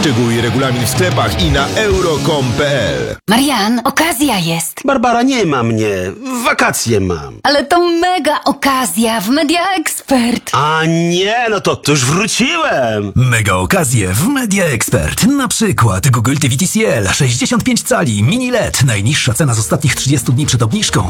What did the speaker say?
Szczegóły i regulamin w sklepach i na euro.com.pl. Marian, okazja jest. Barbara, nie ma mnie. Wakacje mam. Ale to mega okazja w Media Expert. A nie, no to już wróciłem. Mega okazje w Media Expert. Na przykład Google TV TCL 65 cali mini LED. Najniższa cena z ostatnich 30 dni przed obniżką